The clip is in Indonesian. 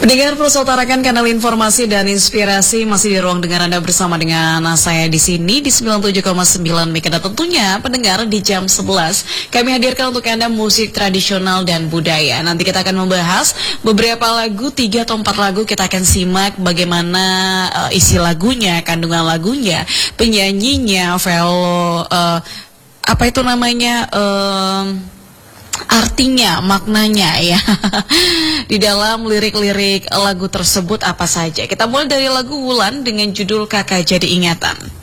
Pendengar Plus utarakan kanal informasi dan inspirasi masih di ruang dengar Anda bersama dengan saya di sini di 97,9 MHz. Dan tentunya pendengar di jam 11 kami hadirkan untuk Anda musik tradisional dan budaya. Nanti kita akan membahas beberapa lagu, 3 atau 4 lagu kita akan simak bagaimana isi lagunya, kandungan lagunya, penyanyinya, apa itu namanya, artinya, maknanya ya. Di dalam lirik-lirik lagu tersebut apa saja. Kita mulai dari lagu Wulan dengan judul Kakak Jadi Ingatan.